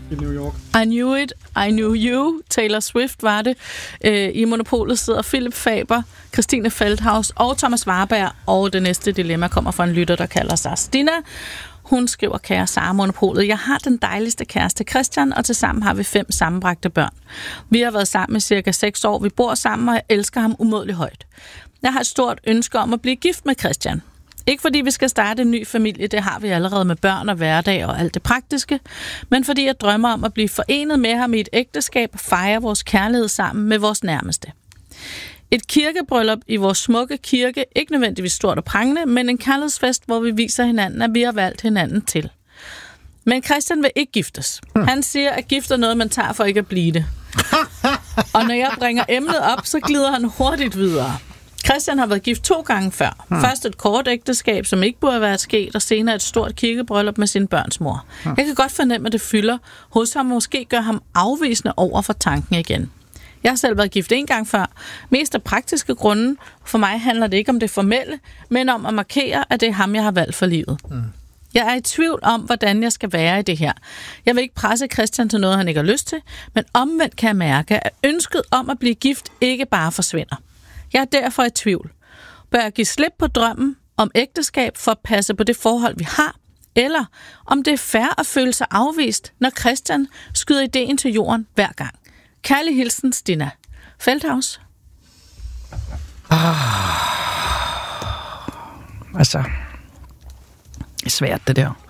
i New York. I knew it, I knew you. Taylor Swift var det. I Monopolet sidder Philip Faber, Christine Feldhaus og Thomas Warberg. Og det næste dilemma kommer fra en lytter, der kalder sig Stina. Hun skriver, kære Sara Monopolet, jeg har den dejligste kæreste Christian, og tilsammen har vi 5 sammenbragte børn. Vi har været sammen i cirka 6 år. Vi bor sammen, og jeg elsker ham umådeligt højt. Jeg har et stort ønske om at blive gift med Christian. Ikke fordi vi skal starte en ny familie, det har vi allerede med børn og hverdag og alt det praktiske, men fordi jeg drømmer om at blive forenet med ham i et ægteskab og fejre vores kærlighed sammen med vores nærmeste. Et kirkebryllup i vores smukke kirke, ikke nødvendigvis stort og prangende, men en kærlighedsfest, hvor vi viser hinanden, at vi har valgt hinanden til. Men Christian vil ikke giftes. Han siger, at gift er noget, man tager for ikke at blive det. Og når jeg bringer emnet op, så glider han hurtigt videre. Christian har været gift 2 gange før. Først et kort ægteskab, som ikke burde have været sket, og senere et stort kirkebryllup med sin børns mor. Jeg kan godt fornemme, at det fylder hos ham, måske gør ham afvisende over for tanken igen. Jeg har selv været gift 1 gang før. Mest af praktiske grunde. For mig handler det ikke om det formelle, men om at markere, at det er ham, jeg har valgt for livet. Jeg er i tvivl om, hvordan jeg skal være i det her. Jeg vil ikke presse Christian til noget, han ikke har lyst til, men omvendt kan jeg mærke, at ønsket om at blive gift ikke bare forsvinder. Jeg er derfor i tvivl. Bør jeg give slip på drømmen om ægteskab for at passe på det forhold, vi har? Eller om det er fair at føle sig afvist, når Christian skyder ideen til jorden hver gang? Kærlig hilsen, Stina Feldhaus. Altså, det er svært det der.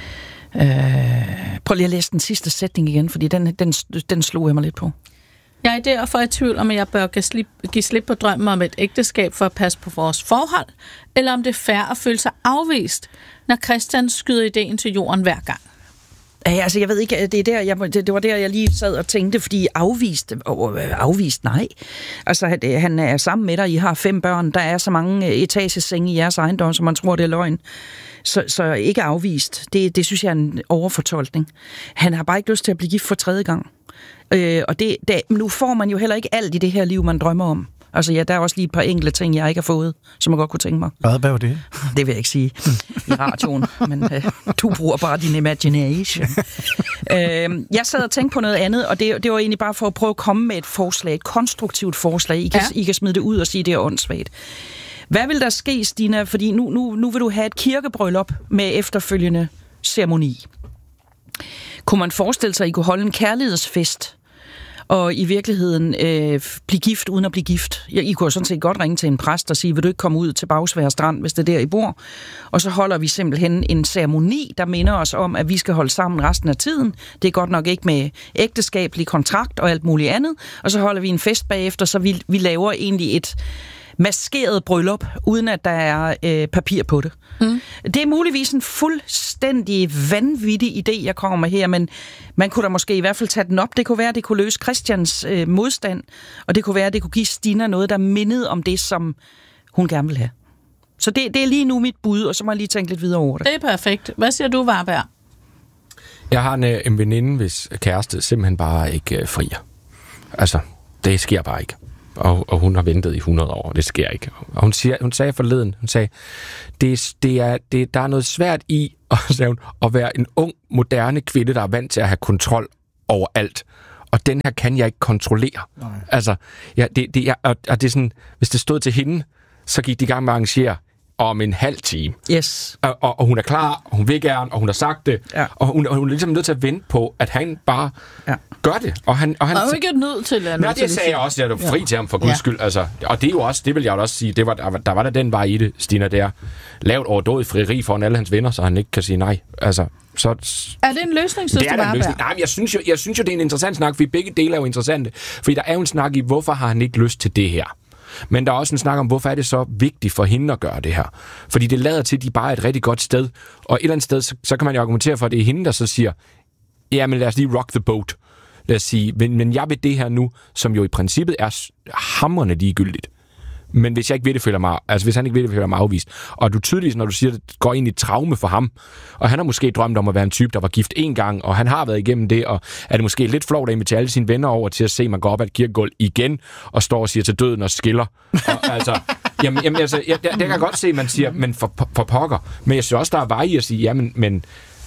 Prøv lige at læse den sidste sætning igen, fordi den slog jeg mig lidt på. Jeg er derfor i tvivl om, at jeg bør give slip på drømmen om et ægteskab for at passe på vores forhold, eller om det er fair at føle sig afvist, når Christian skyder ideen til jorden hver gang. Altså, jeg ved ikke, det var der, jeg lige sad og tænkte, fordi afvist, nej. Altså, han er sammen med dig, I har 5 børn, der er så mange etagesenge i jeres ejendom, som man tror, det er løgn. Så ikke afvist. Det synes jeg er en overfortolkning. Han har bare ikke lyst til at blive gift for 3. gang. Og nu får man jo heller ikke alt i det her liv, man drømmer om. Altså ja, der er også lige et par enkelte ting, jeg ikke har fået, som jeg godt kunne tænke mig. Hvad var det? Det vil jeg ikke sige i radioen, men du bruger bare din imagination. Jeg sad og tænkte på noget andet, og det var egentlig bare for at prøve at komme med et forslag, et konstruktivt forslag. I kan smide det ud og sige, det er åndssvagt. Hvad vil der ske, Stina? Fordi nu vil du have et kirkebryllup med efterfølgende ceremoni. Kunne man forestille sig, at I kunne holde en kærlighedsfest, og i virkeligheden blive gift uden at blive gift? I kunne sådan set godt ringe til en præst og sige, vil du ikke komme ud til Bagsværd Strand, hvis det er der, I bor? Og så holder vi simpelthen en ceremoni, der minder os om, at vi skal holde sammen resten af tiden. Det er godt nok ikke med ægteskabelig kontrakt og alt muligt andet. Og så holder vi en fest bagefter, så vi laver egentlig et maskeret bryllup, uden at der er papir på det. Det er muligvis en fuldstændig vanvittig idé, jeg kommer med her, men man kunne da måske i hvert fald tage den op. Det kunne være, at det kunne løse Christians modstand, og det kunne være, at det kunne give Stina noget, der mindede om det, som hun gerne vil have. Så det er lige nu mit bud, og så må jeg lige tænke lidt videre over det. Det er perfekt. Hvad siger du, Warberg? Jeg har en veninde, hvis kæreste simpelthen bare ikke frier. Altså, det sker bare ikke. Og hun har ventet i 100 år, det sker ikke. Og hun sagde forleden, der er noget svært i at være en ung, moderne kvinde, der er vant til at have kontrol over alt. Og den her kan jeg ikke kontrollere. Nej. Altså, det er sådan, hvis det stod til hende, så gik de i gang med at arrangere om en halv time. Yes. Og hun er klar, og hun vil gerne, og hun har sagt det. Ja. Og hun er ligesom nødt til at vente på, at han bare gør det. Og han er ikke nødt til at... Nej, det sagde jeg også, at jeg er fri til ham for guds skyld. Altså, og det er jo også, det vil jeg også sige, der var der den vej i det, Stina, der. Lavet overdådigt frieri foran alle hans venner, så han ikke kan sige nej. Altså, så... Er det en løsning, synes du, Warberg? Nej, men jeg synes jo, det er en interessant snak, fordi begge dele er jo interessante. Fordi der er jo en snak i, hvorfor har han ikke lyst til det her? Men der er også en snak om, hvorfor er det så vigtigt for hende at gøre det her? Fordi det lader til, at de bare er et rigtig godt sted. Og et eller andet sted, så kan man jo argumentere for, at det er hende, der så siger, ja, men lad os lige rock the boat. Lad os sige, men jeg vil det her nu, som jo i princippet er hamrende ligegyldigt. Men hvis jeg ikke vil det, hvis han ikke vil det, føler mig afvist. Og du tydeligvis, når du siger, det går ind i et traume for ham, og han har måske drømt om at være en type, der var gift 1 gang, og han har været igennem det, og er det måske lidt flot at invitere alle sine venner over til at se, at man går op ad et kirkegulv igen, og står og siger til døden og skiller. Og, altså, det kan jeg godt se, man siger, men for pokker. Men jeg synes også, der er vej i at sige, jamen, men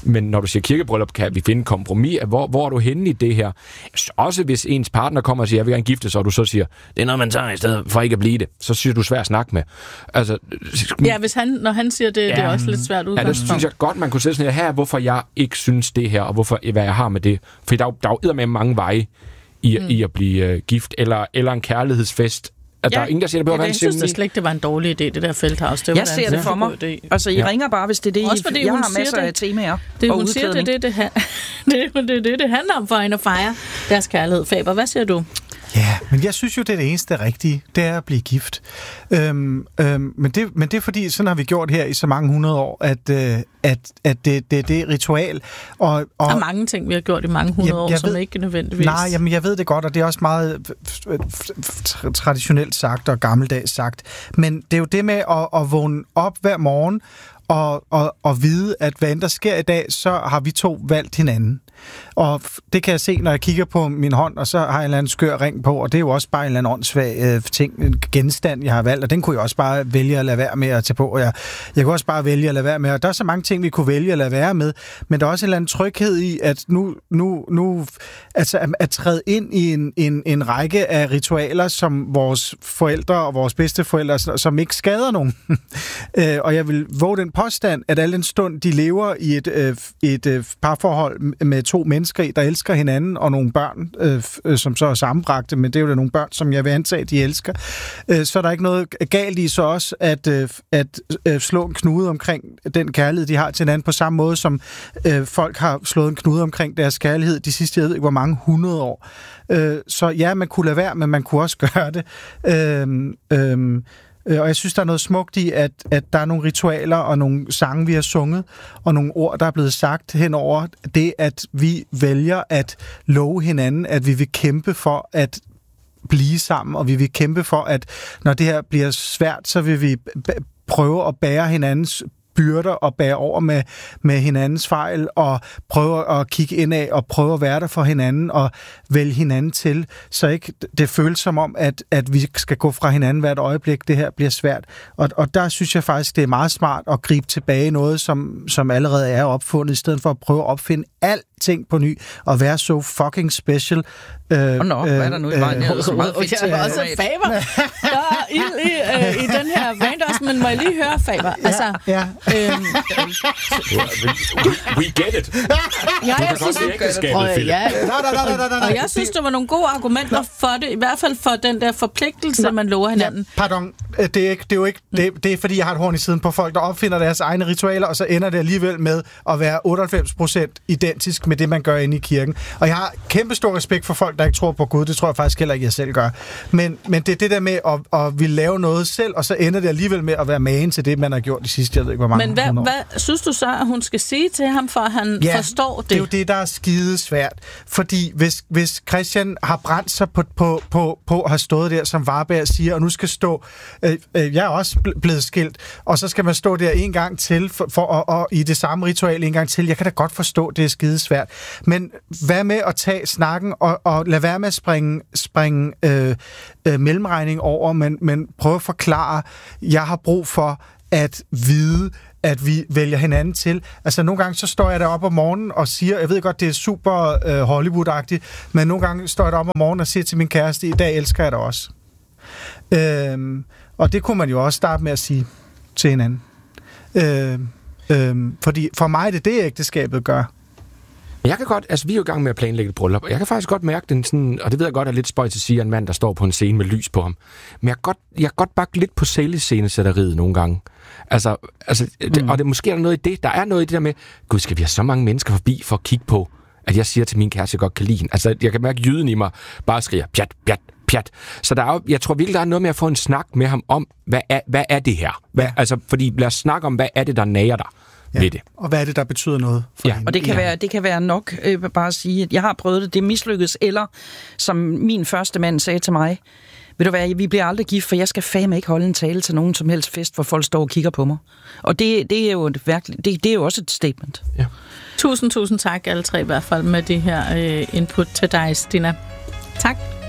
Men når du siger kirkebryllup, kan vi finde kompromis. Hvor er du henne i det her? Også hvis ens partner kommer og siger, jeg vil gerne gifte sig, og du så siger, det er noget, man tager i stedet for ikke at blive det. Så synes du er svært at snakke med. Altså, ja, når han siger det, det er også lidt svært udgangspunkt. Ja, det synes jeg godt, man kunne sætte sådan her, hvorfor jeg ikke synes det her, og hvad jeg har med det. For der er jo med mange veje i at blive gift, eller en kærlighedsfest. At der er ingen, der siger, det behøver være en ceremoni. Jeg synes slet ikke, det var en dårlig idé, det der Feldthaus. Jeg ser det for mig. Altså, I ringer bare, hvis det er det, også fordi jeg har masser af temaer. Hun siger, det handler om for hende at fejre deres kærlighed. Faber, hvad siger du? Ja, men jeg synes jo, det er det eneste rigtige, det er at blive gift. Men det er fordi, sådan har vi gjort her i så mange 100 år, at det ritual. Og der er mange ting, vi har gjort i mange 100 år, som ikke nødvendigvis... Nej, jamen jeg ved det godt, og det er også meget traditionelt sagt og gammeldags sagt. Men det er jo det med at vågne op hver morgen og vide, at hvad end der sker i dag, så har vi to valgt hinanden. Og det kan jeg se, når jeg kigger på min hånd, og så har jeg en eller anden skør ring på, og det er jo også bare en eller anden åndssvag ting, en genstand, jeg har valgt, og den kunne jeg også bare vælge at lade være med at tage på, og jeg kunne også bare vælge at lade være med, og der er så mange ting, vi kunne vælge at lade være med, men der er også en eller anden tryghed i, at nu altså at træde ind i en række af ritualer, som vores forældre og vores bedsteforældre, som ikke skader nogen. Og jeg vil våge den påstand, at al den stund, de lever i et parforhold med to mennesker, der elsker hinanden, og nogle børn, som så er sammenbragte, men det er jo da nogle børn, som jeg vil antage, de elsker, så er der ikke noget galt i så også at slå en knude omkring den kærlighed, de har til hinanden, på samme måde som folk har slået en knude omkring deres kærlighed de sidste, jeg ved ikke hvor mange 100 år. Så ja, man kunne lade være, men man kunne også gøre det. Og jeg synes, der er noget smukt i, at der er nogle ritualer og nogle sange, vi har sunget, og nogle ord, der er blevet sagt henover det, at vi vælger at love hinanden, at vi vil kæmpe for at blive sammen, og vi vil kæmpe for, at når det her bliver svært, så vil vi prøve at bære hinandens byrder og bære over med hinandens fejl, og prøve at kigge indad og prøve at være der for hinanden og vælge hinanden til, så ikke det føles som om, at vi skal gå fra hinanden hvert øjeblik, det her bliver svært. Og der synes jeg faktisk, det er meget smart at gribe tilbage noget, som allerede er opfundet, i stedet for at prøve at opfinde alting på ny, og være så fucking special. Hvad er der nu i vejen? Jeg var også Faber. Der er ild i den her rant også, men må jeg lige høre, Faber? Altså, we get it. Og jeg synes, der var nogle gode argumenter for det, i hvert fald for den der forpligtelse, man lover hinanden. Ja, pardon, det er jo ikke, det er fordi, jeg har et horn i siden på folk, der opfinder deres egne ritualer, og så ender det alligevel med at være 98% identisk med det, man gør inde i kirken. Og jeg har kæmpe stor respekt for folk, der ikke tror på Gud. Det tror jeg faktisk heller ikke, jeg selv gør. Men det er det der med at ville lave noget selv, og så ender det alligevel med at være magen til det, man har gjort de sidste, jeg ved ikke, hvor mange. Men hvad synes du så, at hun skal sige til ham, for at han forstår det? Det er jo det, der er skide svært. Fordi hvis Christian har brændt sig på at have stået der, som Varberg siger, og nu skal stå, jeg er også blevet skilt, og så skal man stå der en gang til, og i det samme ritual en gang til. Jeg kan da godt forstå, det er skide svært. Men hvad med at tage snakken, og lade være med at springe mellemregning over, men prøve at forklare, jeg har brug for at vide, at vi vælger hinanden til. Altså nogle gange så står jeg deroppe om morgenen og siger, jeg ved godt, det er super Hollywood-agtigt, men nogle gange står jeg deroppe om morgenen og siger til min kæreste, i dag elsker jeg dig også. Og det kunne man jo også starte med at sige til hinanden. Fordi for mig er det ægteskabet gør. Jeg kan godt, altså vi er jo i gang med at planlægge et bryllup, og jeg kan faktisk godt mærke den sådan, og det ved jeg godt er lidt spøjt til at sige, en mand, der står på en scene med lys på ham. Men jeg kan godt bakke lidt på sælescenesætteriet nogle gange. Altså og det måske er der noget i det. Der er noget i det der med, gud, skal vi have så mange mennesker forbi for at kigge på, at jeg siger til min kæreste, jeg godt kan lide hende. Altså jeg kan mærke, at jyden i mig bare skriger, pjat, pjat, pjat. Så der er jo, jeg tror virkelig, der er noget med at få en snak med ham om, hvad er det her? Altså, fordi lad os snakke om, hvad er det, der nager dig? Ja. Det. Og hvad er det, der betyder noget for hende? Og det kan være nok bare at sige, at jeg har prøvet det, det mislykkedes, eller som min første mand sagde til mig, ved du hvad, vi bliver aldrig gift, for jeg skal fandme ikke holde en tale til nogen som helst fest, hvor folk står og kigger på mig. Og det er jo det er jo også et statement. Ja. Tusind tak alle tre i hvert fald med det her input til dig, Stina. Tak.